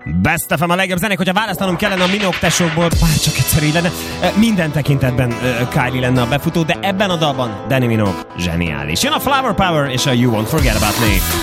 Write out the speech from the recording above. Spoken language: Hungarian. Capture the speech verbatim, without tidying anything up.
Best ef em a legjobb zenék, hogyha választanom kellene a Minogue tesókból, bár csak egyszer így lenne, minden tekintetben Kylie lenne a befutó, de ebben a dalban Dannii Minogue zseniális. Jön a Flower Power és a You Won't Forget About Me.